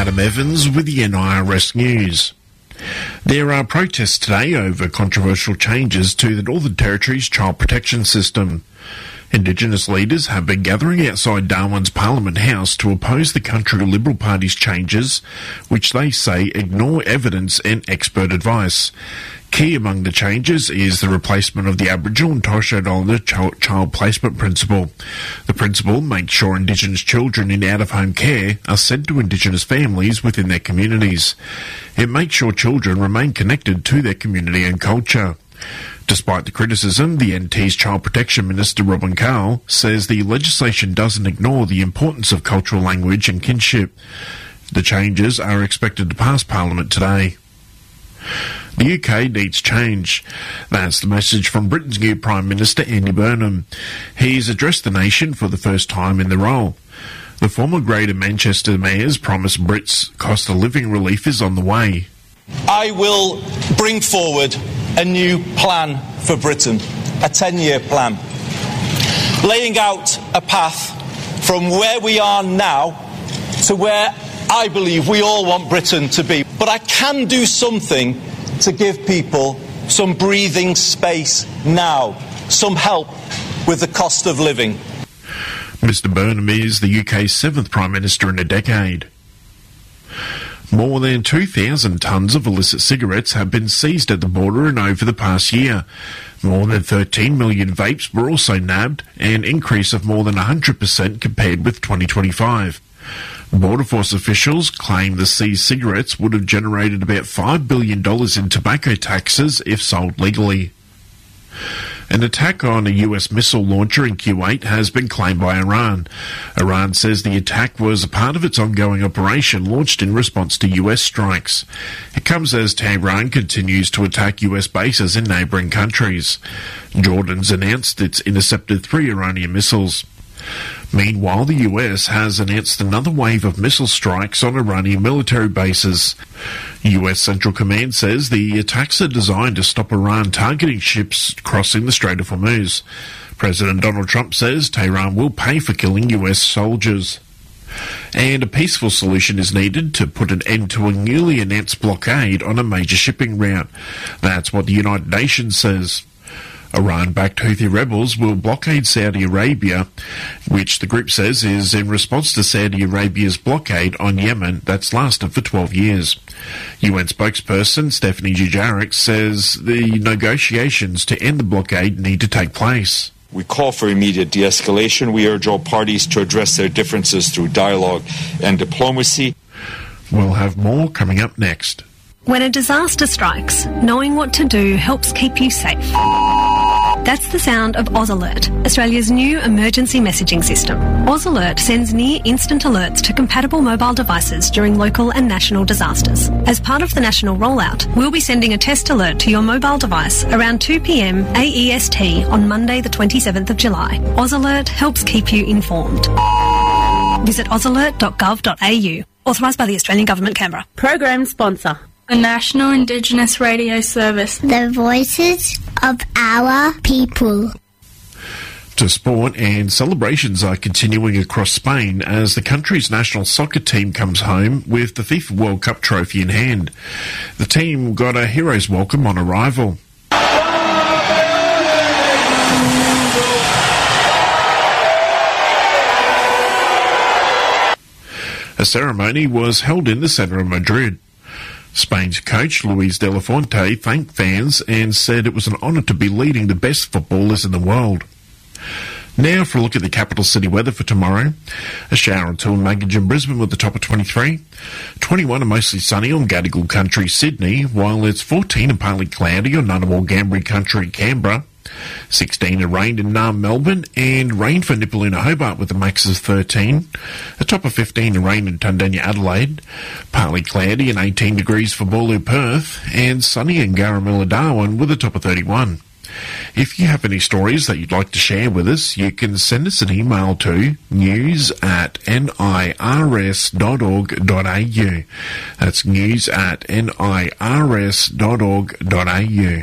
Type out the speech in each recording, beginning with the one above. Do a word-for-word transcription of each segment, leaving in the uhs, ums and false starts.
Adam Evans with the N I R S News. There are protests today over controversial changes to the Northern Territory's child protection system. Indigenous leaders have been gathering outside Darwin's Parliament House to oppose the country Liberal Party's changes, which they say ignore evidence and expert advice. Key among the changes is the replacement of the Aboriginal and Torres Strait Islander child placement principle. The principle makes sure Indigenous children in out-of-home care are sent to Indigenous families within their communities. It makes sure children remain connected to their community and culture. Despite the criticism, the N T's Child Protection Minister Robin Carl says the legislation doesn't ignore the importance of cultural language and kinship. The changes are expected to pass Parliament today. The U K needs change. That's the message from Britain's new Prime Minister Andy Burnham. He's addressed the nation for the first time in the role. The former Greater Manchester Mayor's promised Brits cost of living relief is on the way. I will bring forward a new plan for Britain, a ten-year plan, laying out a path from where we are now to where I believe we all want Britain to be. But I can do something to give people some breathing space now, some help with the cost of living. Mister Burnham is the U K's seventh Prime Minister in a decade. More than two thousand tonnes of illicit cigarettes have been seized at the border and over the past year. More than thirteen million vapes were also nabbed, an increase of more than one hundred percent compared with twenty twenty-five. Border Force officials claim the seized cigarettes would have generated about five billion dollars in tobacco taxes if sold legally. An attack on a U S missile launcher in Kuwait has been claimed by Iran. Iran says the attack was a part of its ongoing operation launched in response to U S strikes. It comes as Tehran continues to attack U S bases in neighbouring countries. Jordan's announced it's intercepted three Iranian missiles. Meanwhile, the U S has announced another wave of missile strikes on Iranian military bases. U S Central Command says the attacks are designed to stop Iran targeting ships crossing the Strait of Hormuz. President Donald Trump says Tehran will pay for killing U S soldiers. And a peaceful solution is needed to put an end to a newly announced blockade on a major shipping route. That's what the United Nations says. Iran-backed Houthi rebels will blockade Saudi Arabia, which the group says is in response to Saudi Arabia's blockade on Yemen that's lasted for twelve years. U N spokesperson Stephanie Dujarric says the negotiations to end the blockade need to take place. We call for immediate de-escalation. We urge all parties to address their differences through dialogue and diplomacy. We'll have more coming up next. When a disaster strikes, knowing what to do helps keep you safe. That's the sound of Oz Alert, Australia's new emergency messaging system. Oz Alert sends near-instant alerts to compatible mobile devices during local and national disasters. As part of the national rollout, we'll be sending a test alert to your mobile device around two p m A E S T on Monday the twenty-seventh of July. Oz Alert helps keep you informed. Visit oz alert dot gov dot a u. Authorised by the Australian Government, Canberra. Program sponsor. The National Indigenous Radio Service. The voices of our people. To sport, and celebrations are continuing across Spain as the country's national soccer team comes home with the FIFA World Cup trophy in hand. The team got a hero's welcome on arrival. A ceremony was held in the centre of Madrid. Spain's coach, Luis de la Fuente, thanked fans and said it was an honour to be leading the best footballers in the world. Now for a look at the capital city weather for tomorrow. A shower until Maggie and Brisbane with the top of twenty-three. twenty-one and mostly sunny on Gadigal Country, Sydney, while it's fourteen and partly cloudy on Ngunnawal Ngambri Country, Canberra. sixteen and rain in Naarm, Melbourne, and rain for Nipaluna, Hobart with a max of thirteen. A top of fifteen and rain in Tundanya, Adelaide. Partly cloudy and eighteen degrees for Boorloo, Perth, and sunny in Garamilla, Darwin with a top of thirty-one. If you have any stories that you'd like to share with us, you can send us an email to news at nirs dot org dot a u. That's news at nirs dot org dot a u.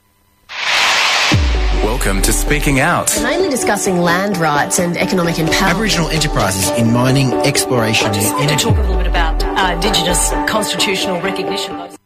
Welcome to Speaking Out. We're mainly discussing land rights and economic empowerment. Aboriginal enterprises in mining, exploration and energy. Talk a little bit about uh, Indigenous constitutional recognition.